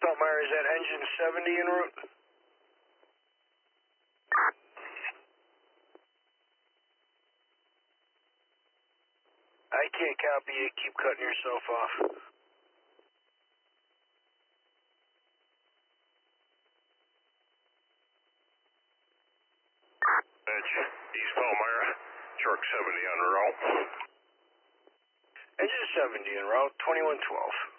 Palmyra, is that engine 70 en route? I can't copy it. Keep cutting yourself off. Edge, East Palmyra, Shark 70 on route. Engine 70 en route, 2112.